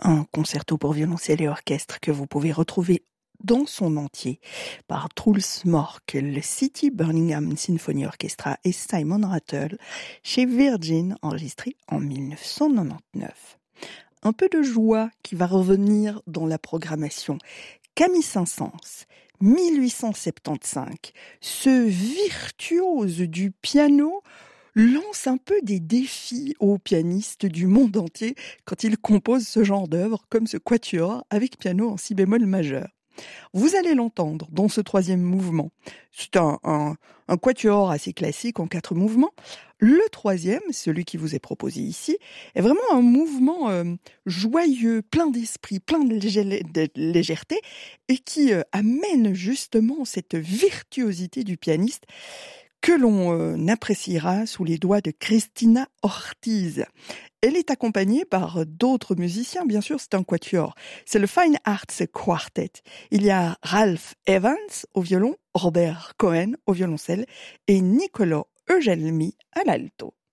un concerto pour violoncelle et orchestre que vous pouvez retrouver dans son entier par Truls Mork, le City Birmingham Symphony Orchestra et Simon Rattle chez Virgin, enregistré en 1999. Un peu de joie qui va revenir dans la programmation. Camille Saint-Saëns, 1875, ce virtuose du piano lance un peu des défis aux pianistes du monde entier quand il compose ce genre d'œuvre comme ce quatuor avec piano en si bémol majeur. Vous allez l'entendre dans ce troisième mouvement. C'est un quatuor assez classique en 4 mouvements. Le troisième, celui qui vous est proposé ici, est vraiment un mouvement joyeux, plein d'esprit, plein de légèreté et qui amène justement cette virtuosité du pianiste que l'on appréciera sous les doigts de Cristina Ortiz. Elle est accompagnée par d'autres musiciens, bien sûr, c'est un quatuor. C'est le Fine Arts Quartet. Il y a Ralph Evans au violon, Robert Cohen au violoncelle et Niccolo Eugèlmi à l'alto.